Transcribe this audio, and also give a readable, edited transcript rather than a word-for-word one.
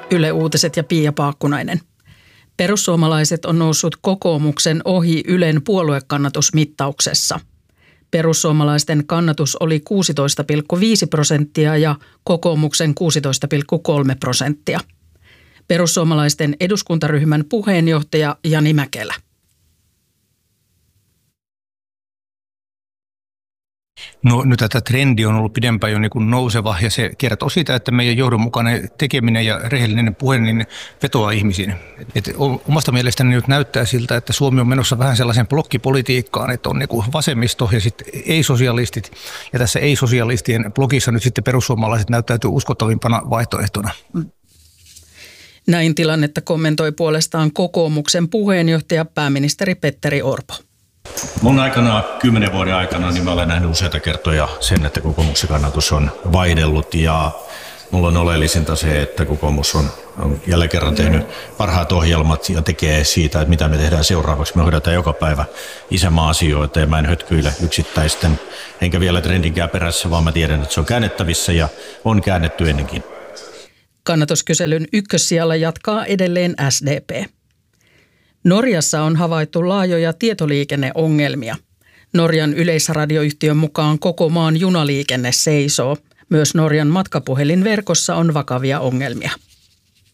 Yle Uutiset ja Pia Paakkunainen. Perussuomalaiset on noussut kokoomuksen ohi Ylen puoluekannatusmittauksessa. Perussuomalaisten kannatus oli 16,5% ja kokoomuksen 16,3%. Perussuomalaisten eduskuntaryhmän puheenjohtaja Jani Mäkelä. No nyt tämä trendi on ollut pidempään jo niin kuin nouseva ja se kertoo siitä, että meidän johdonmukainen tekeminen ja rehellinen puhe niin vetoaa ihmisiin. Omasta mielestäni nyt näyttää siltä, että Suomi on menossa vähän sellaisen blokkipolitiikkaan, että on niin kuin vasemmisto ja sitten ei-sosialistit. Ja tässä ei-sosialistien blokissa nyt sitten perussuomalaiset näyttäytyy uskottavimpana vaihtoehtona. Näin tilannetta kommentoi puolestaan kokoomuksen puheenjohtaja pääministeri Petteri Orpo. Mun aikana, 10 vuoden aikana, niin mä olen nähnyt useita kertoja sen, että kokoomuksen kannatus on vaihdellut ja mulla on oleellisinta se, että kokoomus on jälleen kerran tehnyt parhaat ohjelmat ja tekee siitä, että mitä me tehdään seuraavaksi. Me hoidetaan joka päivä isänmaa-asioita ja mä en hötkyile yksittäisten, enkä vielä trendinkään perässä, vaan mä tiedän, että se on käännettävissä ja on käännetty ennenkin. Kannatuskyselyn ykkössijalla jatkaa edelleen SDP. Norjassa on havaittu laajoja tietoliikenneongelmia. Norjan yleisradioyhtiön mukaan koko maan junaliikenne seisoo. Myös Norjan matkapuhelinverkossa on vakavia ongelmia.